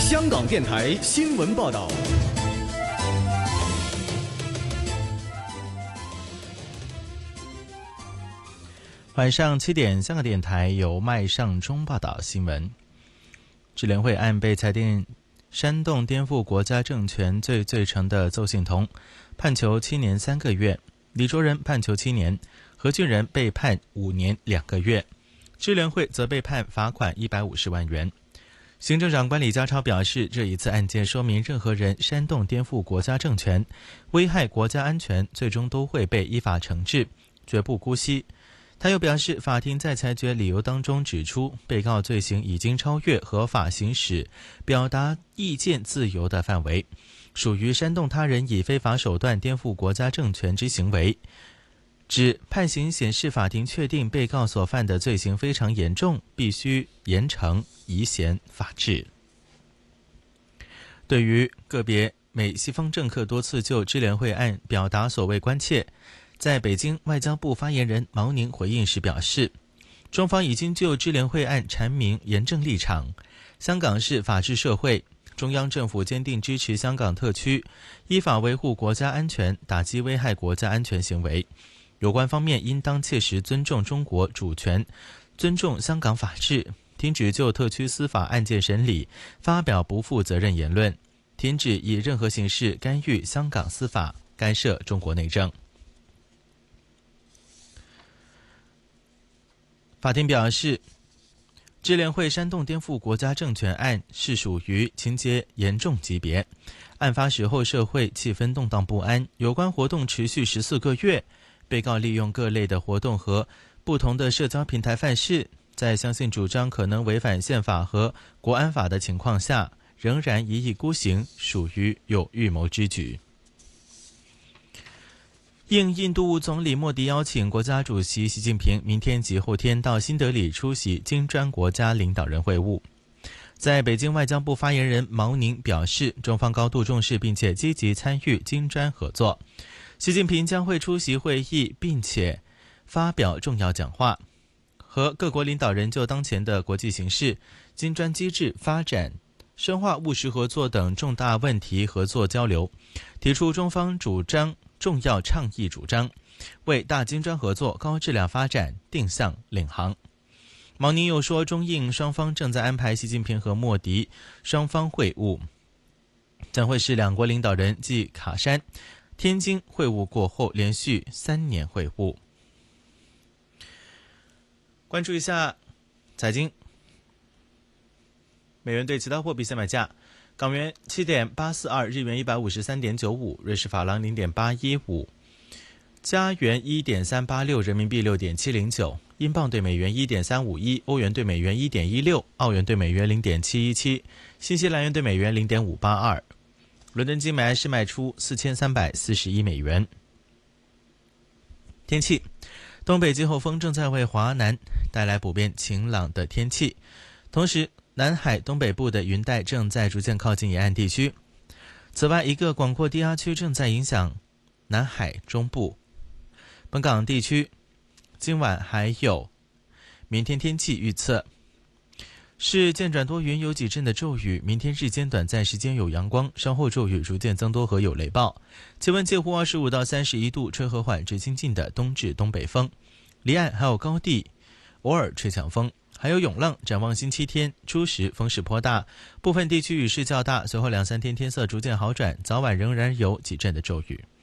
香港电台新闻报道。 晚上7点，香港电台由麦尚中报道新闻。支联会案被裁定煽动颠覆国家政权罪成的邹幸彤判囚7年3个月，李卓人判囚7年，何俊仁被判5年2个月，支联会则被判罚款150万元。行政长官李家超表示，这一次案件说明任何人煽动颠覆国家政权，危害国家安全，最终都会被依法惩治，绝不姑息。他又表示，法庭在裁决理由当中指出，被告罪行已经超越合法行使表达意见自由的范围，属于煽动他人以非法手段颠覆国家政权之行为。指判刑显示，法庭确定被告所犯的罪行非常严重，必须严惩，以显法治。对于个别美西方政客多次就支联会案表达所谓关切，在北京，外交部发言人毛宁回应时表示，中方已经就支联会案阐明严正立场。香港是法治社会，中央政府坚定支持香港特区依法维护国家安全，打击危害国家安全行为。有关方面应当切实尊重中国主权，尊重香港法治，停止就特区司法案件审理发表不负责任言论，停止以任何形式干预香港司法，干涉中国内政。法庭表示，支联会煽动颠覆国家政权案是属于情节严重级别，案发时候社会气氛动荡不安，有关活动持续14个月，被告利用各类的活动和不同的社交平台犯事，在相信主张可能违反宪法和国安法的情况下，仍然一意孤行，属于有预谋之举。应印度总理莫迪邀请，国家主席习近平明天及后天到新德里出席金砖国家领导人会晤。在北京，外交部发言人毛宁表示，中方高度重视并且积极参与金砖合作。习近平将会出席会议，并且发表重要讲话，和各国领导人就当前的国际形势、金砖机制发展、深化务实合作等重大问题合作交流，提出中方主张重要倡议主张，为大金砖合作高质量发展定向领航。毛宁又说，中印双方正在安排习近平和莫迪双方会晤，将会是两国领导人继卡山、天津会晤过后连续3年会晤。关注一下财经，美元对其他货币现买价：港元7.842，日元153.95，瑞士法郎0.815，加元1.386，人民币6.709，英镑对美元1.351，欧元对美元1.16，澳元对美元0.717，新西兰元对美元0.582。伦敦金每安士卖出4341美元。天气，东北季候风正在为华南带来普遍晴朗的天气，同时南海东北部的云带正在逐渐靠近沿岸地区。此外，一个广阔低压区正在影响南海中部。本港地区今晚还有明天天气预测是渐转多云，有几阵的骤雨，明天日间短暂时间有阳光，稍后骤雨逐渐增多和有雷暴，气温介乎25到31度，吹和缓至清劲的东至东北风，离岸还有高地偶尔吹强风，还有涌浪。展望星期天初时风势颇大，部分地区雨势较大，随后2-3天天色逐渐好转，早晚仍然有几阵的骤雨。